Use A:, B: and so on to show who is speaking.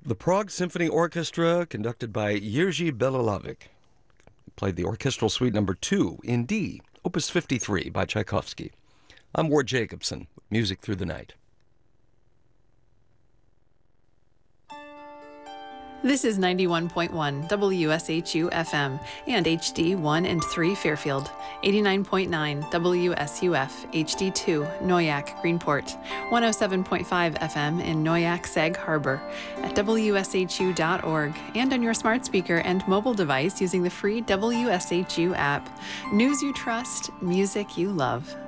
A: The Prague Symphony Orchestra, conducted by Jiří Bělohlávek, played the Orchestral Suite No. 2 in D, Opus 53 by Tchaikovsky. I'm Ward Jacobson, with Music Through the Night.
B: This is 91.1 WSHU FM and HD 1 and 3 Fairfield, 89.9 WSUF HD 2 Noyak Greenport, 107.5 FM in Noyak Sag Harbor, at WSHU.org, and on your smart speaker and mobile device using the free WSHU app. News you trust, music you love.